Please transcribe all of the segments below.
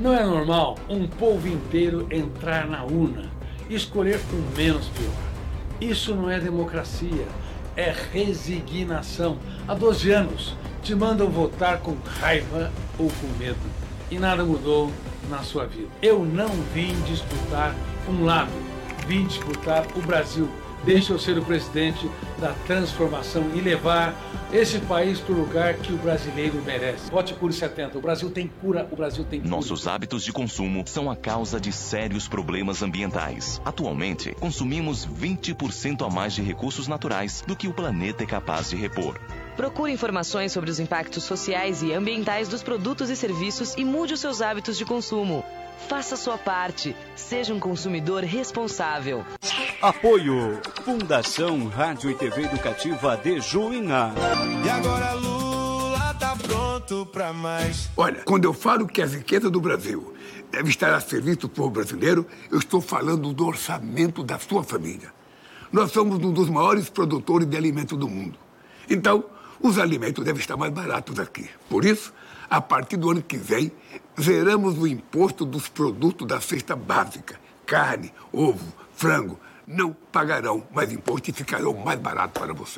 Não é normal um povo inteiro entrar na urna e escolher o menos pior. Isso não é democracia, é resignação. Há 12 anos te mandam votar com raiva ou com medo e nada mudou na sua vida. Eu não vim disputar um lado, vim disputar o Brasil. Deixa eu ser o presidente da transformação e levar esse país para o lugar que o brasileiro merece. Vote Cure 70. O Brasil tem cura, o Brasil tem cura. Nossos hábitos de consumo são a causa de sérios problemas ambientais. Atualmente, consumimos 20% a mais de recursos naturais do que o planeta é capaz de repor. Procure informações sobre os impactos sociais e ambientais dos produtos e serviços e mude os seus hábitos de consumo. Faça a sua parte. Seja um consumidor responsável. Apoio Fundação Rádio e TV Educativa de Juína. E agora Lula tá pronto pra mais. Olha, quando eu falo que a riqueza do Brasil deve estar a serviço do povo brasileiro, eu estou falando do orçamento da sua família. Nós somos um dos maiores produtores de alimentos do mundo. Então, os alimentos devem estar mais baratos aqui. Por isso, a partir do ano que vem, zeramos o imposto dos produtos da cesta básica. Carne, ovo, frango. Não pagarão mais imposto e ficarão mais baratos para você.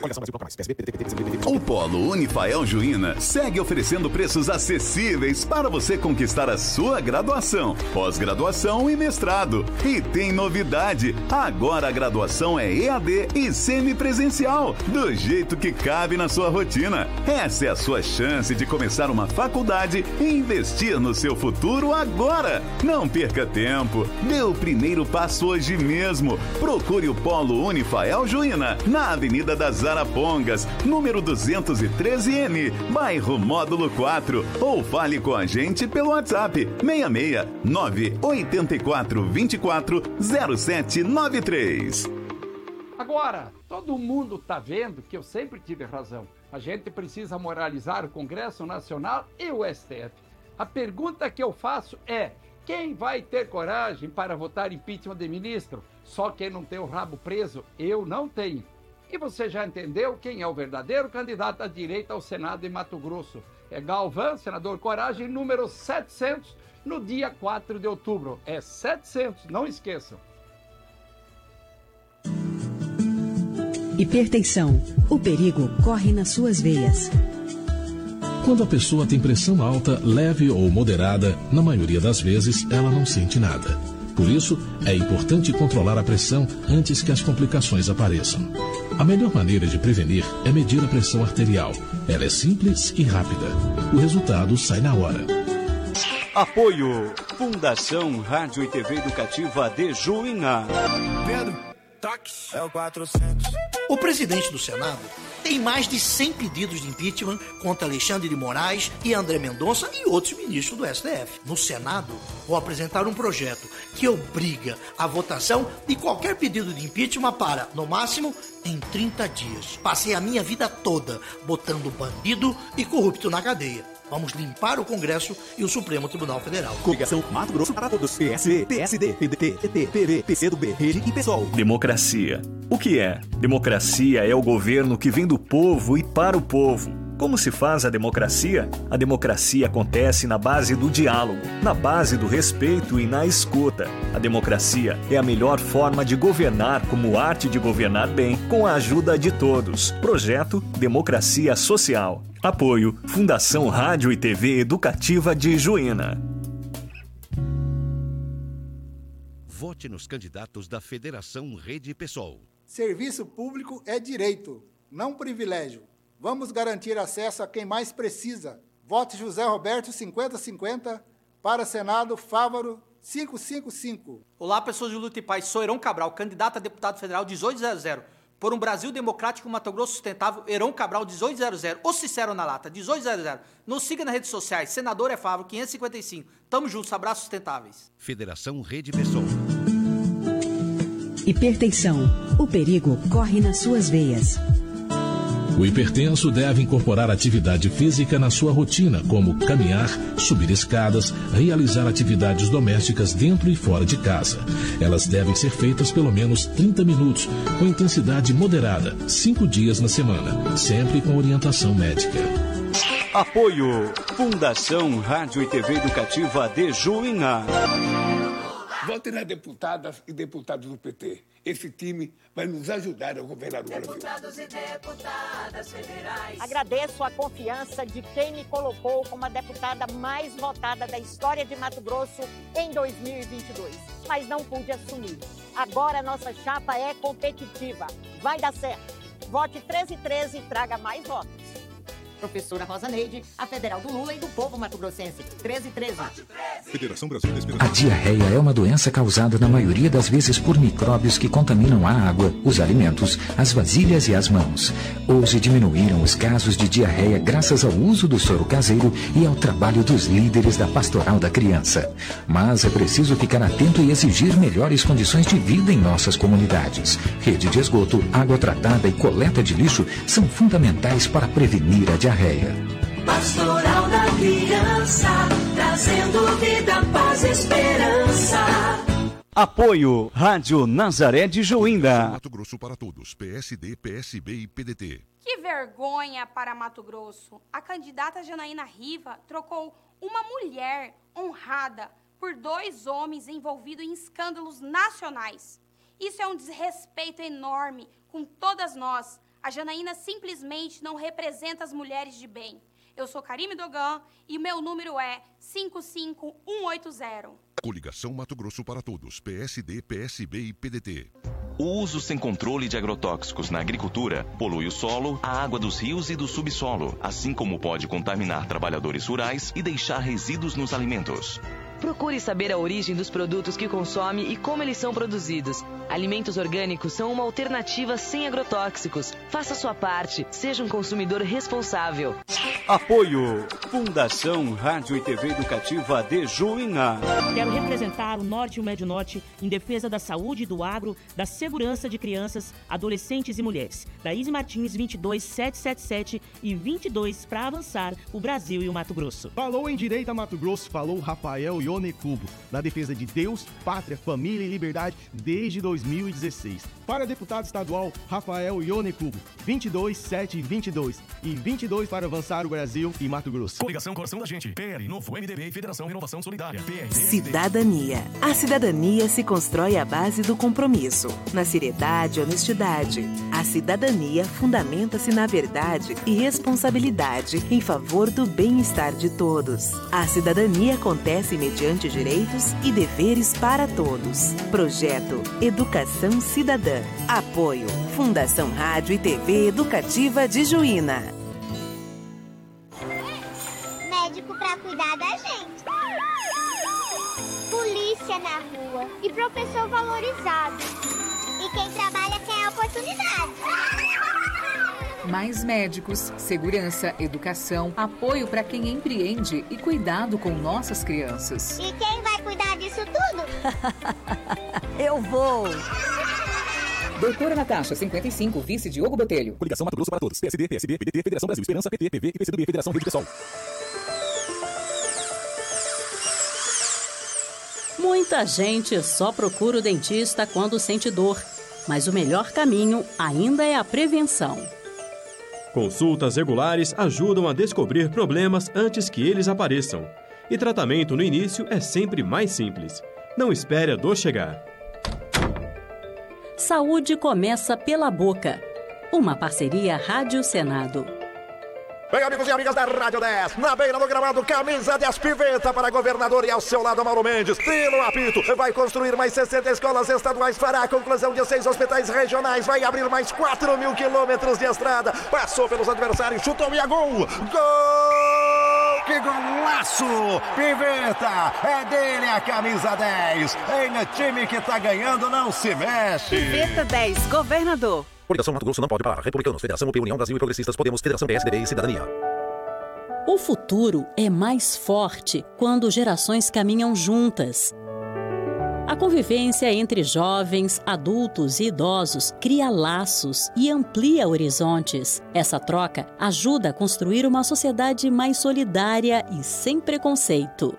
O Polo Unifael Juína segue oferecendo preços acessíveis para você conquistar a sua graduação, pós-graduação e mestrado. E tem novidade, agora a graduação é EAD e semipresencial, do jeito que cabe na sua rotina. Essa é a sua chance de começar uma faculdade e investir no seu futuro agora. Não perca tempo, dê o primeiro passo hoje mesmo. Procure o Polo Unifael Juína, na Avenida das Arapongas, número 213N, bairro Módulo 4, ou fale com a gente pelo WhatsApp 66 984 24 0793. Agora, todo mundo está vendo que eu sempre tive razão. A gente precisa moralizar o Congresso Nacional e o STF. A pergunta que eu faço é: quem vai ter coragem para votar impeachment de ministro? Só quem não tem o rabo preso, eu não tenho. E você já entendeu quem é o verdadeiro candidato à direita ao Senado em Mato Grosso? É Galvão, senador Coragem, número 700, no dia 4 de outubro. É 700, não esqueçam. Hipertensão. O perigo corre nas suas veias. Quando a pessoa tem pressão alta, leve ou moderada, na maioria das vezes ela não sente nada. Por isso, é importante controlar a pressão antes que as complicações apareçam. A melhor maneira de prevenir é medir a pressão arterial. Ela é simples e rápida. O resultado sai na hora. Apoio Fundação Rádio e TV Educativa de Juína. Pedro, táxi, é o 400. O presidente do Senado tem mais de 100 pedidos de impeachment contra Alexandre de Moraes e André Mendonça e outros ministros do STF. No Senado, vou apresentar um projeto que obriga a votação de qualquer pedido de impeachment para, no máximo, em 30 dias. Passei a minha vida toda botando bandido e corrupto na cadeia. Vamos limpar o Congresso e o Supremo Tribunal Federal. Coligação Mato Grosso para todos. PSB, PSD, PDT, PT, PV, PCdoB, Rede e PSOL. Democracia. O que é? Democracia é o governo que vem do povo e para o povo. Como se faz a democracia? A democracia acontece na base do diálogo, na base do respeito e na escuta. A democracia é a melhor forma de governar como arte de governar bem, com a ajuda de todos. Projeto Democracia Social. Apoio Fundação Rádio e TV Educativa de Juína. Vote nos candidatos da Federação Rede PSOL. Serviço público é direito, não privilégio. Vamos garantir acesso a quem mais precisa. Vote José Roberto 5050 para Senado Fávaro 555. Olá, pessoas de luta e paz. Sou Heron Cabral, candidato a deputado federal 1800. Por um Brasil democrático, Mato Grosso sustentável, Heron Cabral 1800. Ou Cicero na lata, 1800. Nos siga nas redes sociais. Senador é Fávaro 555. Tamo juntos, abraços sustentáveis. Federação Rede PSOL. Hipertensão. O perigo corre nas suas veias. O hipertenso deve incorporar atividade física na sua rotina, como caminhar, subir escadas, realizar atividades domésticas dentro e fora de casa. Elas devem ser feitas pelo menos 30 minutos, com intensidade moderada, 5 dias na semana, sempre com orientação médica. Apoio Fundação Rádio e TV Educativa de Juína. Votem nas deputadas e deputados do PT. Esse time vai nos ajudar a governar o Brasil. Deputados e deputadas federais. Agradeço a confiança de quem me colocou como a deputada mais votada da história de Mato Grosso em 2022. Mas não pude assumir. Agora nossa chapa é competitiva. Vai dar certo. Vote 1313 e traga mais votos. Professora Rosa Neide, a federal do Lula e do povo mato-grossense. 1313. Federação Brasil da A diarreia é uma doença causada na maioria das vezes por micróbios que contaminam a água, os alimentos, as vasilhas e as mãos. Hoje diminuíram os casos de diarreia graças ao uso do soro caseiro e ao trabalho dos líderes da Pastoral da Criança. Mas é preciso ficar atento e exigir melhores condições de vida em nossas comunidades. Rede de esgoto, água tratada e coleta de lixo são fundamentais para prevenir a diarreia. Pastoral da Criança, trazendo vida, paz e esperança. Apoio Rádio Nazaré de Juína. Mato Grosso para todos, PSD, PSB e PDT. Que vergonha para Mato Grosso. A candidata Janaína Riva trocou uma mulher honrada por 2 homens envolvidos em escândalos nacionais. Isso é um desrespeito enorme com todas nós. A Janaína simplesmente não representa as mulheres de bem. Eu sou Karime Dogan e meu número é 55180. Coligação Mato Grosso para todos, PSD, PSB e PDT. O uso sem controle de agrotóxicos na agricultura polui o solo, a água dos rios e do subsolo, assim como pode contaminar trabalhadores rurais e deixar resíduos nos alimentos. Procure saber a origem dos produtos que consome e como eles são produzidos. Alimentos orgânicos são uma alternativa sem agrotóxicos. Faça sua parte, seja um consumidor responsável. Apoio Fundação Rádio e TV Educativa de Juína. Quero representar o Norte e o Médio Norte em defesa da saúde, do agro, da segurança de crianças, adolescentes e mulheres. Daíse Martins, 22777 e 22 para avançar o Brasil e o Mato Grosso. Falou em Direita Mato Grosso, falou Rafael Ione Cubo, na defesa de Deus, pátria, família e liberdade desde 2016. Para deputado estadual, Rafael Ione Cubo, 22722 e 22 para avançar o Brasil e Mato Grosso. Coligação Coração da Gente, PL, Novo MDB e Federação Renovação Solidária. Cidadania. A cidadania se constrói à base do compromisso, na seriedade e honestidade. A cidadania fundamenta-se na verdade e responsabilidade em favor do bem-estar de todos. A cidadania acontece mediante direitos e deveres para todos. Projeto Educação Cidadã. Apoio Fundação Rádio e TV Educativa de Juína. Médico pra cuidar da gente. Polícia na rua e professor valorizado. E quem trabalha quer oportunidade. Mais médicos, segurança, educação, apoio para quem empreende e cuidado com nossas crianças. E quem vai cuidar disso tudo? Eu vou! Doutora Natasha, 55, vice Diogo Botelho. Coligação Mato Grosso para todos. PSD, PSB, PDT, Federação Brasil, Esperança, PT, PV e PCdoB, Federação Rede Pessoal. Muita gente só procura o dentista quando sente dor, mas o melhor caminho ainda é a prevenção. Consultas regulares ajudam a descobrir problemas antes que eles apareçam. E tratamento no início é sempre mais simples. Não espere a dor chegar. Saúde começa pela boca. Uma parceria Rádio Senado. Bem, amigos e amigas da Rádio 10, na beira do gramado, camisa 10 piveta para governador e ao seu lado Mauro Mendes. Tira o apito, vai construir mais 60 escolas estaduais, fará a conclusão de 6 hospitais regionais, vai abrir mais 4.000 quilômetros de estrada. Passou pelos adversários, chutou e a gol! Gol! Que golaço! Piveta, é dele a camisa 10. Em time que tá ganhando não se mexe. Piveta 10, governador. Coligação Mato Grosso não pode parar. Republicanos, Federação UP, União Brasil e Progressistas, Podemos, Federação PSDB e Cidadania. O futuro é mais forte quando gerações caminham juntas. A convivência entre jovens, adultos e idosos cria laços e amplia horizontes. Essa troca ajuda a construir uma sociedade mais solidária e sem preconceito.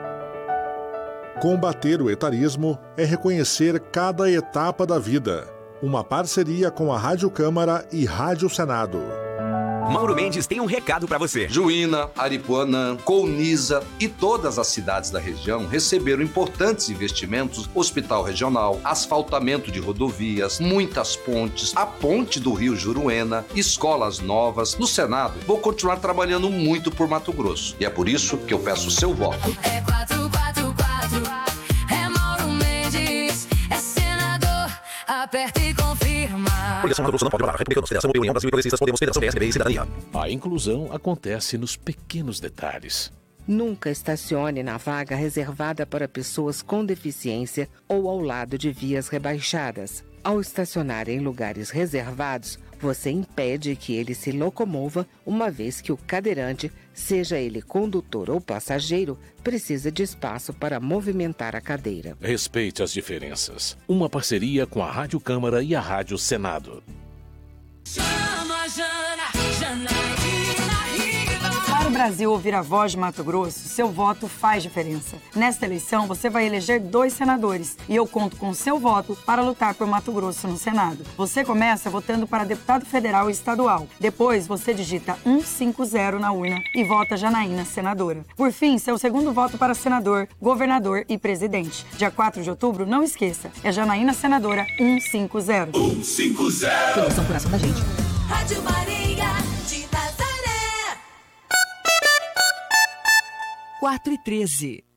Combater o etarismo é reconhecer cada etapa da vida. Uma parceria com a Rádio Câmara e Rádio Senado. Mauro Mendes tem um recado para você. Juína, Aripuanã, Colniza e todas as cidades da região receberam importantes investimentos, hospital regional, asfaltamento de rodovias, muitas pontes, a ponte do Rio Juruena, escolas novas. No Senado, vou continuar trabalhando muito por Mato Grosso. E é por isso que eu peço o seu voto. É 444, é Mauro Mendes, é senador, aperta e confirma. Coligação Mato Grosso não pode parar. República da Federação, União Brasil e Progressistas, Podemos, Federação PSDB e Cidadania. A inclusão acontece nos pequenos detalhes. Nunca estacione na vaga reservada para pessoas com deficiência ou ao lado de vias rebaixadas. Ao estacionar em lugares reservados, você impede que ele se locomova, uma vez que o cadeirante, seja ele condutor ou passageiro, precisa de espaço para movimentar a cadeira. Respeite as diferenças. Uma parceria com a Rádio Câmara e a Rádio Senado. Chama Janaína Riva. Para o Brasil ouvir a voz de Mato Grosso, seu voto faz diferença. Nesta eleição, você vai eleger 2 senadores e eu conto com seu voto para lutar por Mato Grosso no Senado. Você começa votando para deputado federal e estadual. Depois, você digita 150 na urna e vota Janaína senadora. Por fim, seu segundo voto para senador, governador e presidente. Dia 4 de outubro, não esqueça, é Janaína senadora 150. 150. Federação Coração da Gente. Rádio Maria de Nazaré. 4h13.